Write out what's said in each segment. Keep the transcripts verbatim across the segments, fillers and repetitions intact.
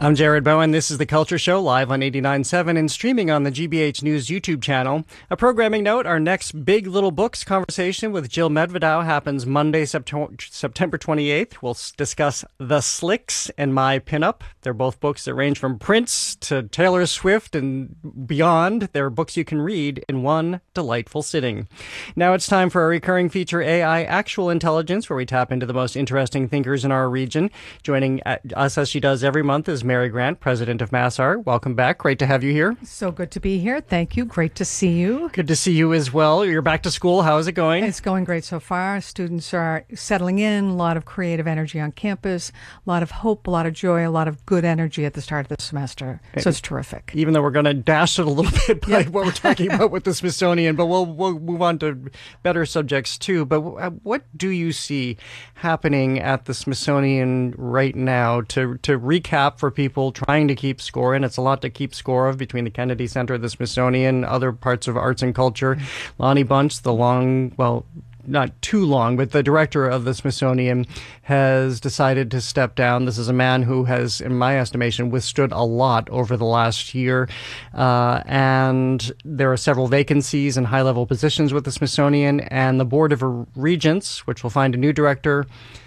I'm Jared Bowen. This is The Culture Show, live on eighty-nine point seven and streaming on the G B H News YouTube channel. A programming note, our next Big Little Books conversation with Jill Medvedow happens Monday, September twenty-eighth. We'll discuss The Slicks and My Pinup. They're both books that range from Prince to Taylor Swift and beyond. They're books you can read in one delightful sitting. Now it's time for our recurring feature, A I Actual Intelligence, where we tap into the most interesting thinkers in our region. Joining us as she does every month is Mary Grant, president of MassArt. Welcome back. Great to have you here. So good to be here. Thank you. Great to see you. Good to see you as well. You're back to school. How is it going? It's going great so far. Students are settling in. A lot of creative energy on campus. A lot of hope, a lot of joy, a lot of good energy at the start of the semester. So it's terrific. Even though we're going to dash it a little bit by Yeah. what we're talking about with the Smithsonian, but we'll we'll move on to better subjects too. But what do you see happening at the Smithsonian right now? To to recap for people trying to keep score, and it's a lot to keep score of between the Kennedy Center, the Smithsonian, other parts of arts and culture. Lonnie Bunch, the long, well, not too long, but the director of the Smithsonian has decided to step down. This is a man who has, in my estimation, withstood a lot over the last year. Uh, and there are several vacancies in high-level positions with the Smithsonian, and the Board of Regents, which will find a new director,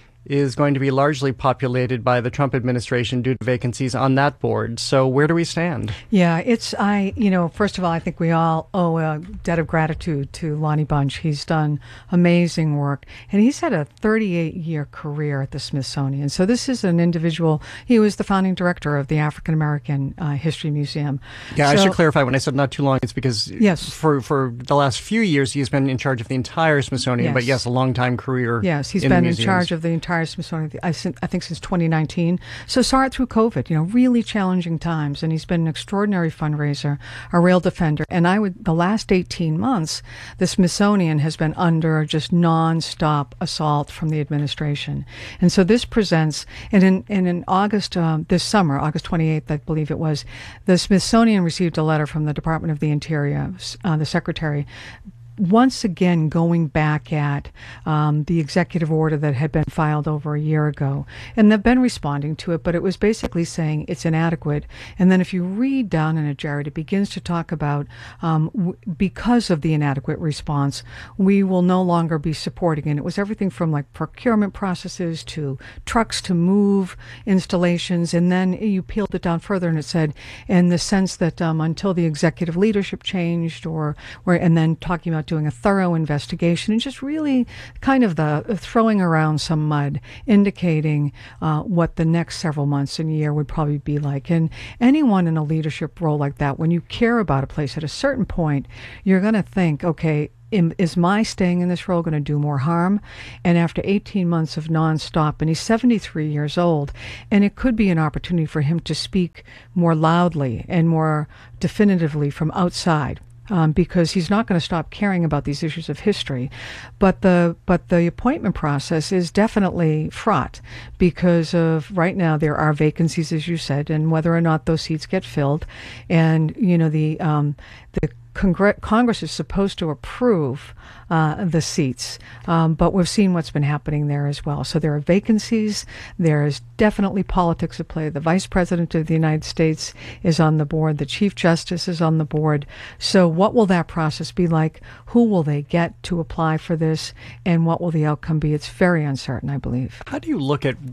is going to be largely populated by the Trump administration due to vacancies on that board. So where do we stand? Yeah, it's, I, you know, first of all, I think we all owe a debt of gratitude to Lonnie Bunch. He's done amazing work, and he's had a thirty-eight year career at the Smithsonian. So this is an individual, he was the founding director of the African American uh, History Museum. Yeah, so, I should clarify, when I said not too long, it's because yes. for, for the last few years, he's been in charge of the entire Smithsonian, Yes. but yes, a long time career. Yes, he's in been in museums. charge of the entire Smithsonian, I think, since twenty nineteen. So saw it through COVID, you know, really challenging times. And he's been an extraordinary fundraiser, a real defender. And I would, the last eighteen months, the Smithsonian has been under just nonstop assault from the administration. And so this presents, and in, and in August, um, this summer, August twenty-eighth, I believe it was, the Smithsonian received a letter from the Department of the Interior, uh, the secretary, once again going back at um, the executive order that had been filed over a year ago. And they've been responding to it, but it was basically saying it's inadequate. And then if you read down in it, Jared, it begins to talk about um, w- because of the inadequate response, we will no longer be supporting. And it was everything from like procurement processes to trucks to move installations. And then you peeled it down further and it said, in the sense that um, until the executive leadership changed, or, or and then talking about doing a thorough investigation, and just really kind of the throwing around some mud, indicating uh, what the next several months and year would probably be like. And anyone in a leadership role like that, when you care about a place, at a certain point, you're going to think, okay, is my staying in this role going to do more harm? And after eighteen months of nonstop, and he's seventy-three years old, and it could be an opportunity for him to speak more loudly and more definitively from outside. Um, because he's not going to stop caring about these issues of history, but the but the appointment process is definitely fraught because of right now there are vacancies, as you said, and whether or not those seats get filled, and you know the um, the Congre- Congress is supposed to approve uh, the seats, um, but we've seen what's been happening there as well. So there are vacancies. There is definitely politics at play. The Vice President of the United States is on the board. The Chief Justice is on the board. So what will that process be like? Who will they get to apply for this? And what will the outcome be? It's very uncertain, I believe. How do you look at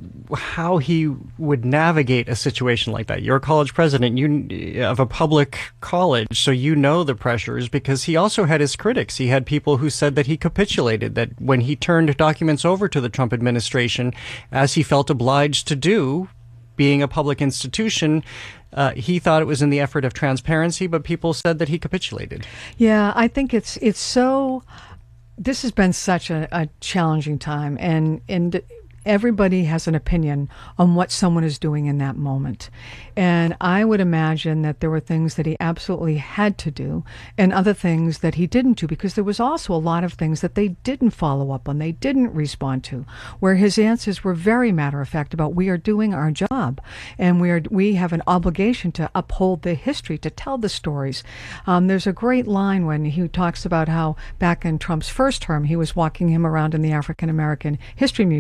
how he would navigate a situation like that? You're a college president you of a public college, so you know the pressures, because he also had his critics. He had people who said that he capitulated, that when he turned documents over to the Trump administration, as he felt obliged to do, being a public institution, uh, he thought it was in the effort of transparency, but people said that he capitulated. Yeah, I think it's it's so, this has been such a, a challenging time, and and everybody has an opinion on what someone is doing in that moment. And I would imagine that there were things that he absolutely had to do and other things that he didn't do, because there was also a lot of things that they didn't follow up on, they didn't respond to, where his answers were very matter of fact about, we are doing our job and we are we have an obligation to uphold the history, to tell the stories. Um, there's a great line when he talks about how back in Trump's first term, he was walking him around in the African American History Museum,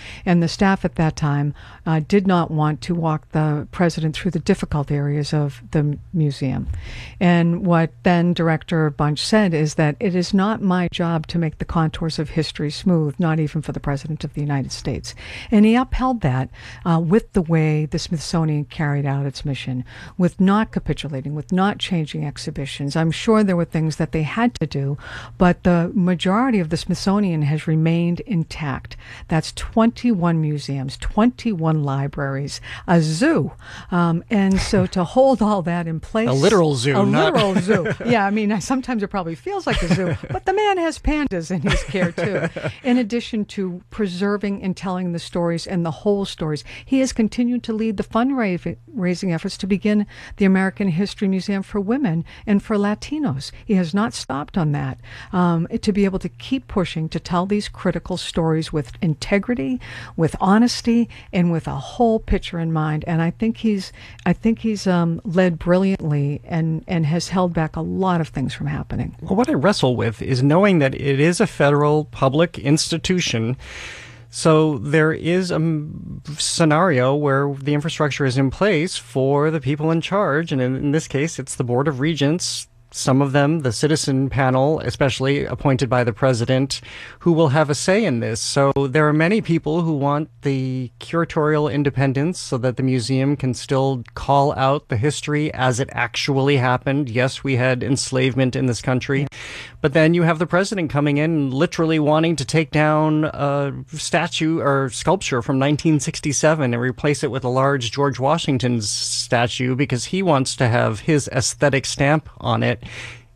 And the staff at that time uh, did not want to walk the president through the difficult areas of the museum. And what then Director Bunch said is that it is not my job to make the contours of history smooth, not even for the President of the United States. And he upheld that uh, with the way the Smithsonian carried out its mission, with not capitulating, with not changing exhibitions. I'm sure there were things that they had to do, but the majority of the Smithsonian has remained intact. That's twenty-one museums, twenty-one libraries, a zoo. Um, and so to hold all that in place. A literal zoo. A not... literal zoo. Yeah, I mean, sometimes it probably feels like a zoo, but the man has pandas in his care too. In addition to preserving and telling the stories and the whole stories, he has continued to lead the fundraising efforts to begin the American History Museum for Women and for Latinos. He has not stopped on that. Um, to be able to keep pushing to tell these critical stories with integrity, with honesty, and with a whole picture in mind. And I think he's, I think he's um, led brilliantly and and has held back a lot of things from happening. Well, what I wrestle with is knowing that it is a federal public institution. So there is a scenario where the infrastructure is in place for the people in charge, and in, in this case, it's the Board of Regents. Some of them, the citizen panel, especially appointed by the president, who will have a say in this. So there are many people who want the curatorial independence so that the museum can still call out the history as it actually happened. Yes, we had enslavement in this country. Yeah. But then you have the president coming in literally wanting to take down a statue or sculpture from nineteen sixty-seven and replace it with a large George Washington statue because he wants to have his aesthetic stamp on it.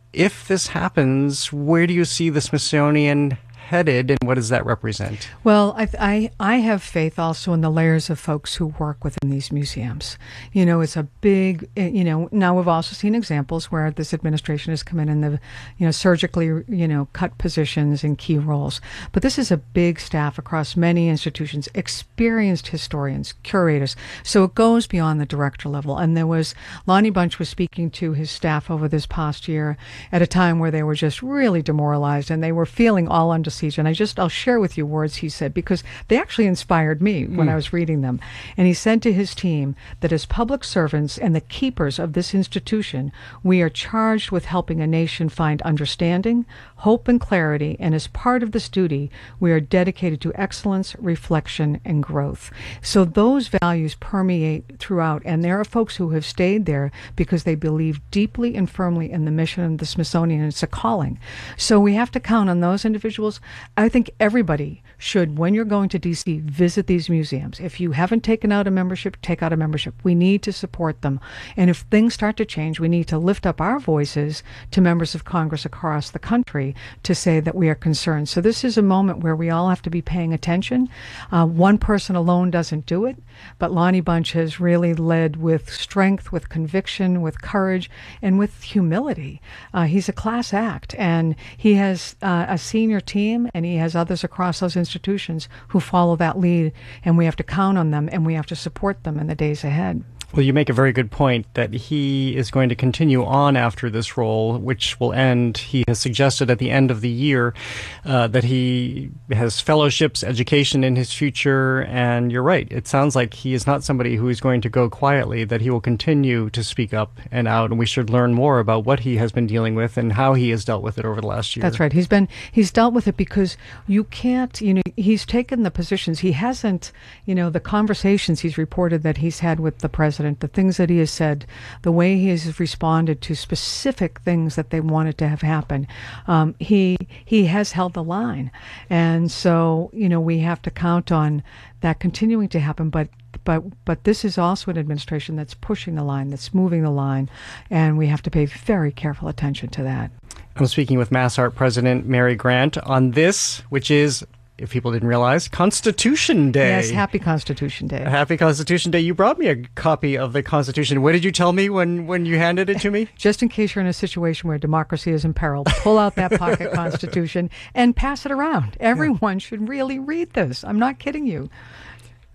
If this happens, where do you see the Smithsonian headed, and what does that represent? Well, I, I I have faith also in the layers of folks who work within these museums. You know, it's a big, you know, now we've also seen examples where this administration has come in and they've, you know, surgically, you know, cut positions in key roles. But this is a big staff across many institutions, experienced historians, curators. So it goes beyond the director level. And there was, Lonnie Bunch was speaking to his staff over this past year at a time where they were just really demoralized and they were feeling all under siege. And I just, I'll share with you words he said, because they actually inspired me when mm. I was reading them. And he said to his team that as public servants and the keepers of this institution, we are charged with helping a nation find understanding, hope, and clarity. And as part of this duty, we are dedicated to excellence, reflection, and growth. So those values permeate throughout. And there are folks who have stayed there because they believe deeply and firmly in the mission of the Smithsonian. It's a calling. So we have to count on those individuals. I think everybody should, when you're going to D C, visit these museums. If you haven't taken out a membership, take out a membership. We need to support them. And if things start to change, we need to lift up our voices to members of Congress across the country to say that we are concerned. So this is a moment where we all have to be paying attention. Uh, one person alone doesn't do it, but Lonnie Bunch has really led with strength, with conviction, with courage, and with humility. Uh, he's a class act, and he has uh, a senior team, and he has others across those institutions who follow that lead, and we have to count on them, and we have to support them in the days ahead. Well, you make a very good point that he is going to continue on after this role, which will end, he has suggested at the end of the year, uh, that he has fellowships, education in his future, and you're right. It sounds like he is not somebody who is going to go quietly, that he will continue to speak up and out, and we should learn more about what he has been dealing with and how he has dealt with it over the last year. That's right. He's been, he's dealt with it because you can't, you know, he's taken the positions. He hasn't, you know, the conversations he's reported that he's had with the president, the things that he has said, the way he has responded to specific things that they wanted to have happen, um, he he has held the line. And so, you know, we have to count on that continuing to happen. But but but this is also an administration that's pushing the line, that's moving the line, and we have to pay very careful attention to that. I'm speaking with MassArt President Mary Grant on this, which is, if people didn't realize, Constitution Day. Yes, happy Constitution Day. Happy Constitution Day. You brought me a copy of the Constitution. What did you tell me when, when you handed it to me? Just in case you're in a situation where democracy is imperiled, pull out that pocket Constitution and pass it around. Everyone yeah. should really read this. I'm not kidding you.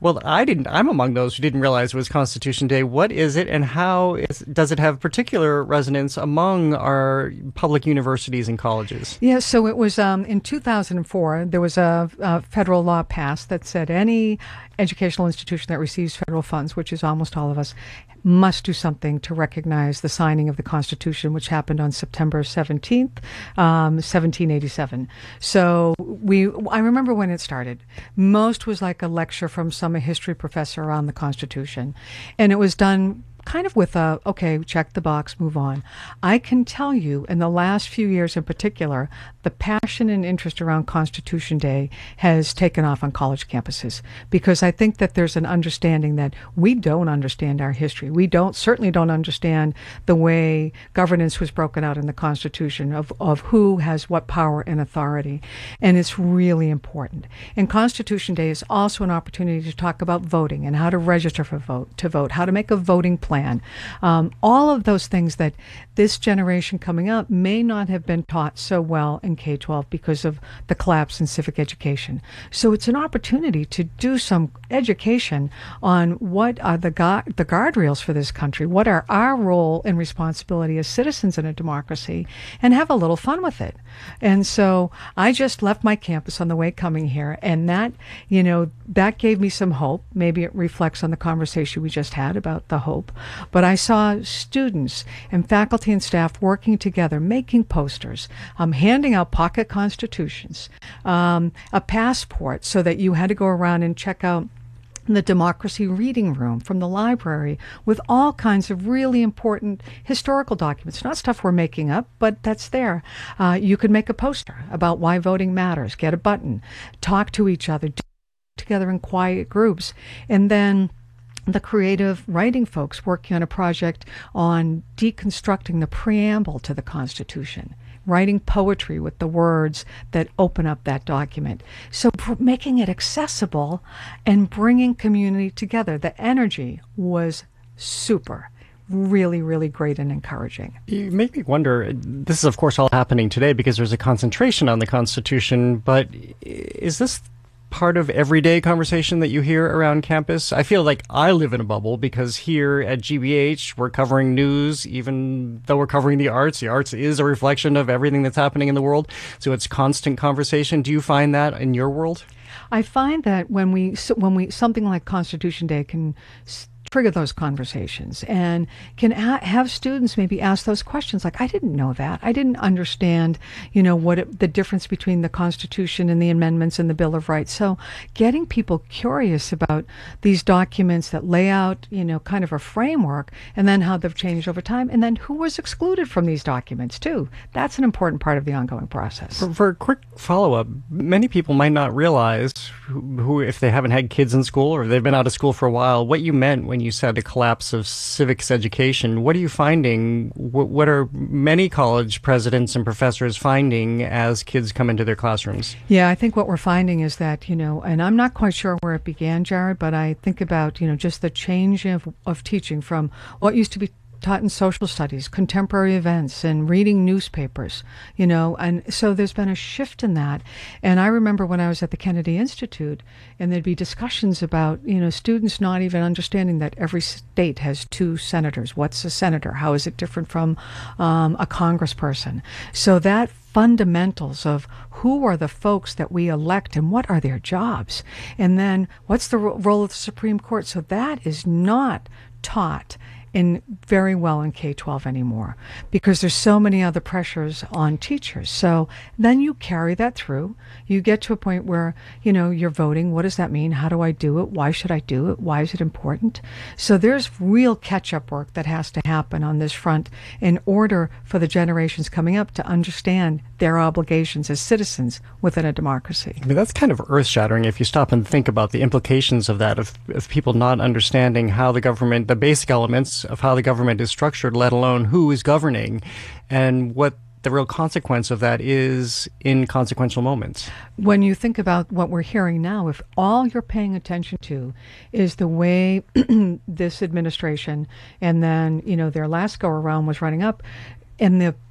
Well, I didn't. I'm among those who didn't realize it was Constitution Day. What is it, and how is, does it have particular resonance among our public universities and colleges? Yeah, so it was um, in two thousand four, there was a, a federal law passed that said any educational institution that receives federal funds, which is almost all of us, must do something to recognize the signing of the Constitution, which happened on September seventeenth, um, seventeen eighty-seven. So we, I remember when it started. Most was like a lecture from some history professor on the Constitution, and it was done kind of with a, okay, check the box, move on. I can tell you in the last few years in particular, the passion and interest around Constitution Day has taken off on college campuses, because I think that there's an understanding that we don't understand our history. We don't, certainly don't understand the way governance was broken out in the Constitution of, of who has what power and authority. And it's really important. And Constitution Day is also an opportunity to talk about voting and how to register for vote, to vote, how to make a voting plan. Plan. Um, all of those things that this generation coming up may not have been taught so well in K twelve because of the collapse in civic education. So it's an opportunity to do some education on what are the, gu- the guardrails for this country, what are our role and responsibility as citizens in a democracy, and have a little fun with it. And so I just left my campus on the way coming here, and that, you know, that gave me some hope. Maybe it reflects on the conversation we just had about the hope. But I saw students and faculty and staff working together, making posters, um, handing out pocket constitutions, um, a passport so that you had to go around and check out the democracy reading room from the library with all kinds of really important historical documents, not stuff we're making up, but that's there. Uh, you could make a poster about why voting matters, get a button, talk to each other, do together in quiet groups, and then the creative writing folks working on a project on deconstructing the preamble to the Constitution, writing poetry with the words that open up that document. So pr- making it accessible and bringing community together. The energy was super. Really, really great and encouraging. You make me wonder, this is of course all happening today because there's a concentration on the Constitution, but is this part of everyday conversation that you hear around campus? I feel like I live in a bubble because here at G B H, we're covering news, even though we're covering the arts. The arts is a reflection of everything that's happening in the world. So it's constant conversation. Do you find that in your world? I find that when we, when we, something like Constitution Day can trigger those conversations and can a- have students maybe ask those questions like, I didn't know that. I didn't understand, you know, what it, the difference between the Constitution and the amendments and the Bill of Rights. So getting people curious about these documents that lay out, you know, kind of a framework, and then how they've changed over time, and then who was excluded from these documents too. That's an important part of the ongoing process. For, for a quick follow-up, many people might not realize who, who, if they haven't had kids in school or they've been out of school for a while, what you meant when you said the collapse of civics education. What are you finding? What, what are many college presidents and professors finding as kids come into their classrooms? Yeah, I think what we're finding is that, you know, and I'm not quite sure where it began, Jared, but I think about, you know, just the change of, of teaching from what used to be taught in social studies, contemporary events, and reading newspapers, you know, and so there's been a shift in that. And I remember when I was at the Kennedy Institute, and there'd be discussions about, you know, students not even understanding that every state has two senators. What's a senator? How is it different from um, a congressperson? So that fundamentals of who are the folks that we elect and what are their jobs, and then what's the ro- role of the Supreme Court? So that is not taught in very well in K twelve anymore because there's so many other pressures on teachers. So then you carry that through. You get to a point where, you know, you're voting. What does that mean? How do I do it? Why should I do it? Why is it important? So there's real catch-up work that has to happen on this front in order for the generations coming up to understand their obligations as citizens within a democracy. I mean, that's kind of earth-shattering if you stop and think about the implications of that, of, of people not understanding how the government, the basic elements of how the government is structured, let alone who is governing, and what the real consequence of that is in consequential moments. When you think about what we're hearing now, if all you're paying attention to is the way this administration and then, you know, their last go around was running up, and the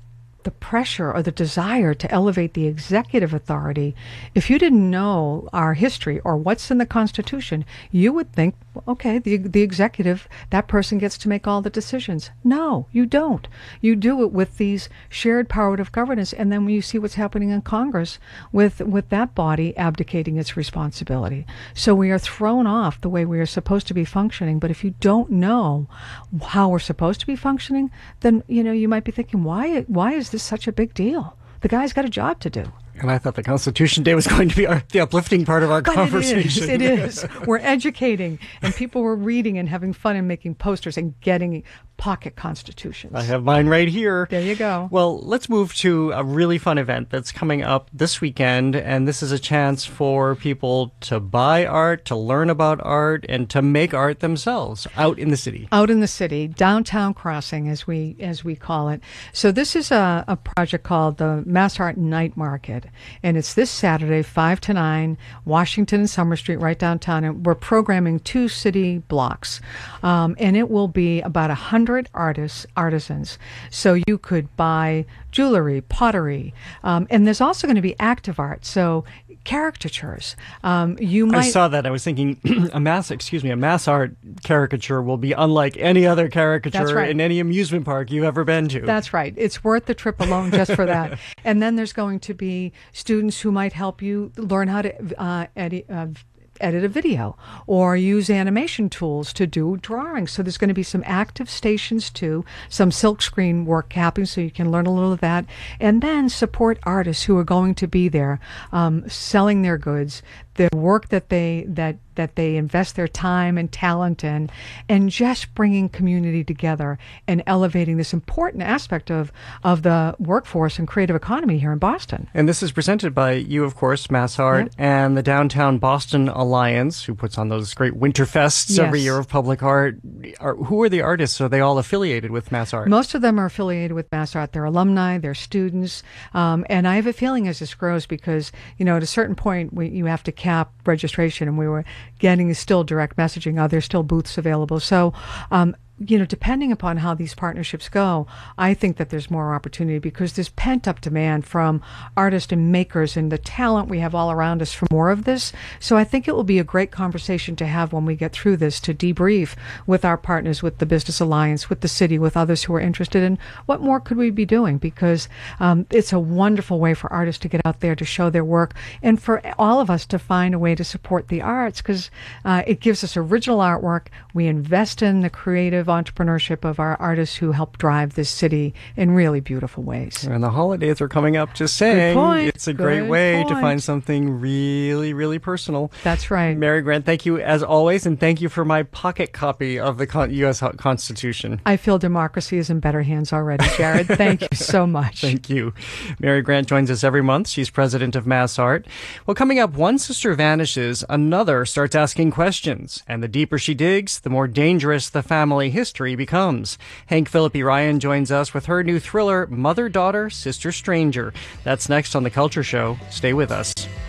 the pressure or the desire to elevate the executive authority, if you didn't know our history or what's in the Constitution, you would think, okay, the the executive, that person gets to make all the decisions. No, you don't. You do it with these shared power of governance, and then when you see what's happening in Congress with with that body abdicating its responsibility. So we are thrown off the way we are supposed to be functioning. But if you don't know how we're supposed to be functioning, then you know you might be thinking, why why is this such a big deal? The guy's got a job to do. And I thought the Constitution Day was going to be our, the uplifting part of our but conversation. It is. It is. We're educating, and people were reading and having fun and making posters and getting pocket constitutions. I have mine right here. There you go. Well, let's move to a really fun event that's coming up this weekend, and this is a chance for people to buy art, to learn about art, and to make art themselves out in the city. Out in the city, Downtown Crossing, as we as we call it. So this is a, a project called the Mass Art Night Market, and it's this Saturday, five to nine, Washington and Summer Street, right downtown. And we're programming two city blocks, um, and it will be about a hundred artists, artisans. So you could buy jewelry, pottery, um, and there's also going to be active art. So caricatures. Um, you might. I saw that. I was thinking a mass, excuse me, a mass art caricature will be unlike any other caricature right. in any amusement park you've ever been to. That's right. It's worth the trip alone just for that. And then there's going to be students who might help you learn how to uh, edit. Uh, edit a video or use animation tools to do drawings. So there's going to be some active stations too, some silkscreen work happening so you can learn a little of that, and then support artists who are going to be there um, selling their goods, the work that they that that they invest their time and talent in, and just bringing community together and elevating this important aspect of of the workforce and creative economy here in Boston. And this is presented by you, of course, Mass Art, yep. and the Downtown Boston Alliance, who puts on those great winter fests yes. every year of public art. Are, who are the artists? Are they all affiliated with Mass Art? Most of them are affiliated with Mass Art. They're alumni, they're students, um, and I have a feeling as this grows, because you know at a certain point we, you have to cap registration, and we were getting still direct messaging. Are there still booths available? So, um, you know, depending upon how these partnerships go, I think that there's more opportunity because there's pent-up demand from artists and makers and the talent we have all around us for more of this. So I think it will be a great conversation to have when we get through this, to debrief with our partners, with the Business Alliance, with the city, with others who are interested in what more could we be doing, because um, it's a wonderful way for artists to get out there to show their work, and for all of us to find a way to support the arts, because uh, it gives us original artwork. We invest in the creative entrepreneurship of our artists who help drive this city in really beautiful ways. And the holidays are coming up, just saying. Good point. It's a Good great way point. to find something really, really personal. That's right. Mary Grant, thank you as always, and thank you for my pocket copy of the U S Constitution. I feel democracy is in better hands already, Jared. Thank you so much. Thank you. Mary Grant joins us every month. She's president of Mass Art. Well, coming up, one sister vanishes, another starts asking questions. And the deeper she digs, the more dangerous the family history becomes. Hank Philippi Ryan joins us with her new thriller, Mother, Daughter, Sister, Stranger. That's next on The Culture Show. Stay with us.